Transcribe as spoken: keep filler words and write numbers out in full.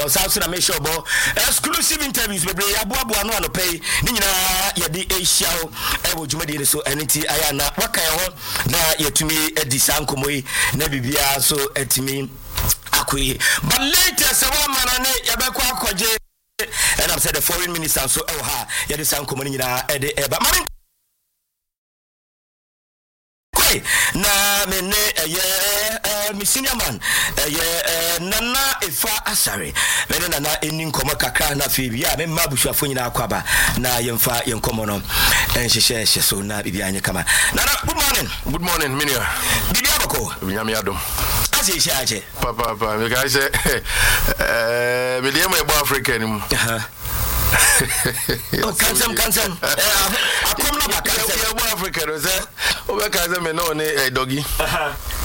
South na me show bo exclusive interviews bebre aboabo no anopay ni nyina ye de ehia ho e wo dwumade so eniti aya na wakan ho na yetumi edi sankomoyi na bibia so etimi akoyi but later se wa manane yabekwa akoje and I'm said the foreign minister so e ha ye de sankomoyi nyina e de e ba mani na me ne eye mi senior man eye nana efa asare me ne nana eni nkomo kakra na fe bia me ma busuafo nyina akwaba na yemfa yenkomo no enhyehyɛ hye so na bibia anye kama nana good morning good morning minia bibia bako binyame adom ase hye aje papa papa me ga say eh me dey my Africa ni mu oh kansam kansam eh akom na baka ya bo Africa no say o be kansam me no ne doggy